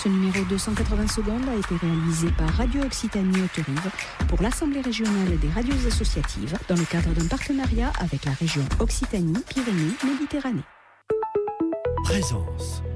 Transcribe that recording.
Ce numéro de 180 secondes a été réalisé par Radio Occitanie Haute-Rive pour l'Assemblée régionale des radios associatives dans le cadre d'un partenariat avec la région Occitanie-Pyrénées-Méditerranée. Présence.